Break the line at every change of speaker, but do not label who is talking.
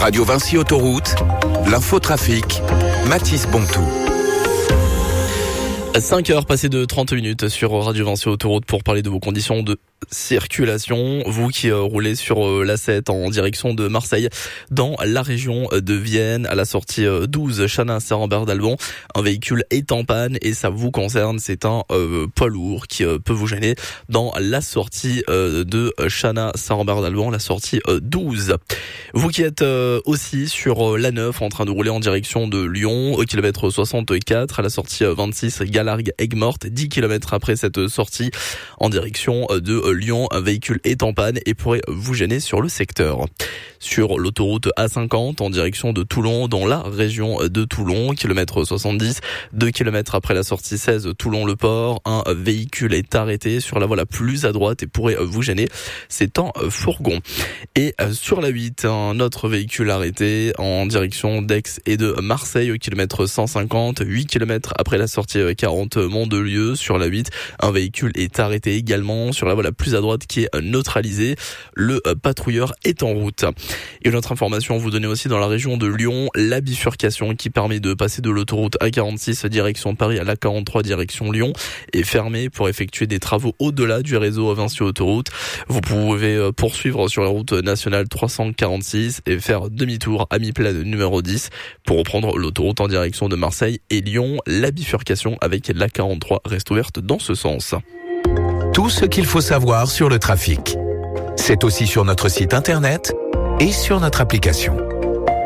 Radio Vinci Autoroute, l'infotrafic, Mathis Bontou.
5 heures passées de 30 minutes sur Radio Vinci Autoroute pour parler de vos conditions de circulation. Vous qui roulez sur l'A7 en direction de Marseille, dans la région de Vienne, à la sortie 12 Chana-Saint-Rambert-d'Albon, un véhicule est en panne et ça vous concerne. C'est un poids lourd qui peut vous gêner dans la sortie de Chana-Saint-Rambert-d'Albon, la sortie 12. Vous qui êtes aussi sur l'A9 en train de rouler en direction de Lyon, au kilomètre 64, à la sortie 26 Galargues-Aigues-Mortes, 10 km après cette sortie en direction de Lyon, un véhicule est en panne et pourrait vous gêner sur le secteur. Sur l'autoroute A50 en direction de Toulon, dans la région de Toulon, kilomètre 70, 2 km après la sortie 16 Toulon-le-Port, un véhicule est arrêté sur la voie la plus à droite et pourrait vous gêner. C'est un fourgon. Et sur la 8, un autre véhicule arrêté en direction d'Aix et de Marseille au kilomètre 150, 8 km après la sortie 40 Mont-de-Lieu. Sur la 8, un véhicule est arrêté également sur la voie la plus à droite qui est neutralisée. Le patrouilleur est en route. Et une autre information, vous donnez aussi dans la région de Lyon, la bifurcation qui permet de passer de l'autoroute A46 direction Paris à l'A43 direction Lyon est fermée pour effectuer des travaux au-delà du réseau Vinci Autoroute. Vous pouvez poursuivre sur la route nationale 346 et faire demi-tour à mi-plaine numéro 10 pour reprendre l'autoroute en direction de Marseille et Lyon. La bifurcation avec l'A43 reste ouverte dans ce sens.
Tout ce qu'il faut savoir sur le trafic. C'est aussi sur notre site internet et sur notre application.